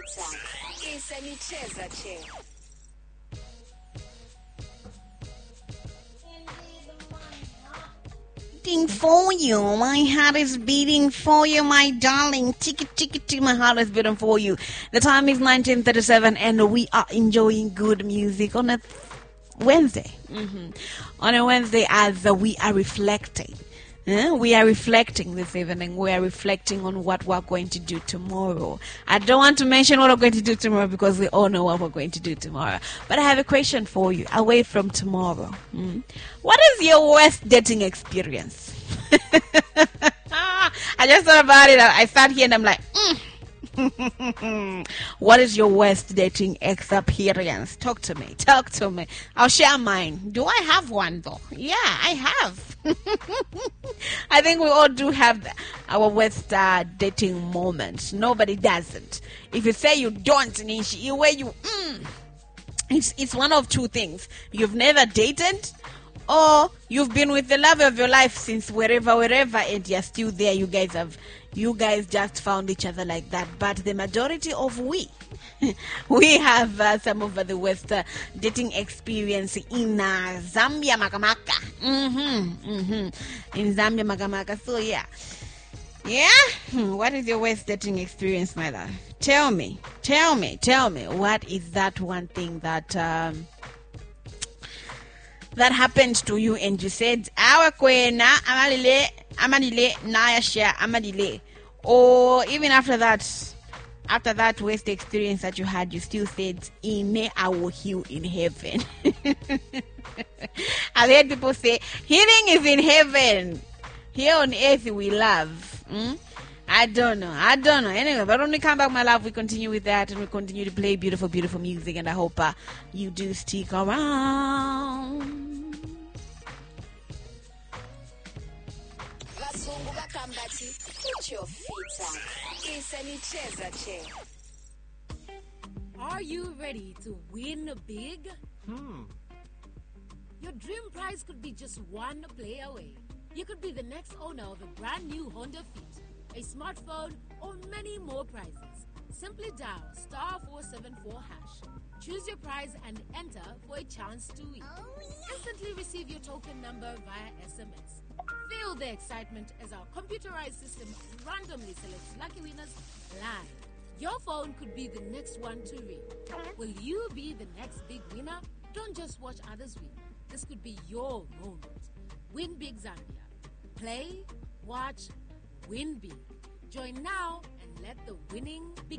uyofita isemicheza che. Beating for you, my heart is beating for you, my darling. Chicka chicka chicka, my heart is beating for you. The time is 19:37, and we are enjoying good music on a Wednesday. On a Wednesday, as we are reflecting. We are reflecting this evening. We are reflecting on what we're going to do tomorrow. I don't want to mention what we're going to do tomorrow because we all know what we're going to do tomorrow. But I have a question for you away from tomorrow. What is your worst dating experience? I just thought about it. I sat here and I'm like, what is your worst dating experience? Talk to me. Talk to me. I'll share mine. Do I have one though? Yeah, I have. I think we all do have our worst dating moments. Nobody doesn't. If you say you don't, it's one of two things. You've never dated, or you've been with the love of your life since wherever, and you're still there. You guys just found each other like that. But the majority of we have some of the worst dating experience in Zambia Makamaka. In Zambia Makamaka. So yeah. What is your worst dating experience, my love? Tell me. What is that one thing that happened to you and you said, "Awa kwena amadile naya share amadile," or even after that worst experience that you had, you still said, "Ine, I will heal in heaven." I've heard people say healing is in heaven. Here on earth we love. I don't know. Anyway, but when we come back, my love, we continue with that and we continue to play beautiful, beautiful music. And I hope you do stick around. Vasungu bakambati uyofita isemicheza che. Are you ready to win big? Your dream prize could be just one play away. You could be the next owner of a brand new Honda Fit, a smartphone, or many more prizes. Simply dial *474#. Choose your prize and enter for a chance to win. Instantly receive your token number via SMS. Feel the excitement as our computerized system randomly selects lucky winners live. Your phone could be the next one to ring. Will you be the next big winner? Don't just watch others win. This could be your moment. Win Big Zambia. Play, watch, win big. Join now and let the winning begin.